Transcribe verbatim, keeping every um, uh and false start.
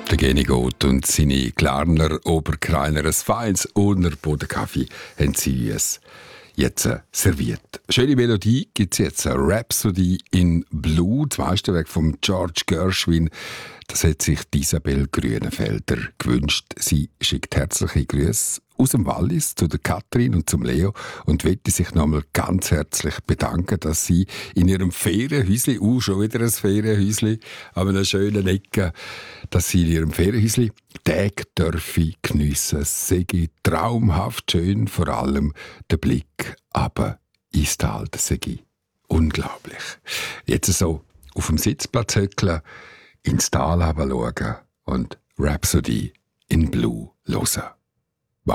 Der Genigot und seine Klarner Oberkreineres Feins ohne Bodenkaffee haben sie uns jetzt äh, serviert. Schöne Melodie gibt es jetzt. Rhapsody in Blue, das Meisterwerk von George Gershwin. Das hat sich Isabel Grünenfelder gewünscht. Sie schickt herzliche Grüße aus dem Wallis zu der Katrin und zum Leo und möchte sich nochmal ganz herzlich bedanken, dass sie in ihrem Ferienhäusli, uh, schon wieder ein Ferienhäusli, an einer schönen Ecke, dass sie in ihrem Ferienhäusli Tage dürfe geniessen. Es sei traumhaft schön, vor allem der Blick aber ins Tal, das sei unglaublich. Jetzt so auf dem Sitzplatz hückeln, ins Tal schauen und Rhapsody in Blue hören.